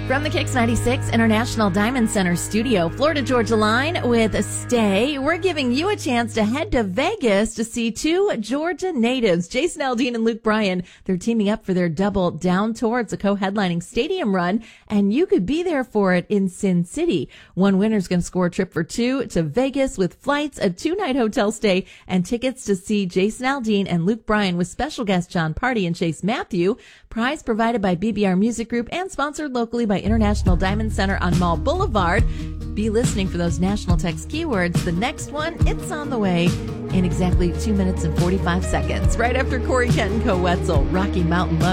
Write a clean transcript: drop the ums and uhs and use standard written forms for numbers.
From the Kix 96 International Diamond Center studio, Florida Georgia Line with Stay, we're giving you a chance to head to Vegas to see two Georgia natives, Jason Aldean and Luke Bryan. They're teaming up for their Double Down tour. It's a co-headlining stadium run, and you could be there for it in Sin City. One winner's going to score a trip for two to Vegas with flights, a 2-night hotel stay, and tickets to see Jason Aldean and Luke Bryan with special guests John Party and Chase Matthew. Prize provided by BBR Music Group and sponsored locally by International Diamond Center on Mall Boulevard. Be listening for those national text keywords. The next one, it's on the way in exactly 2 minutes and 45 seconds. Right after Corey Kent and Co. Wetzel, Rocky Mountain Low.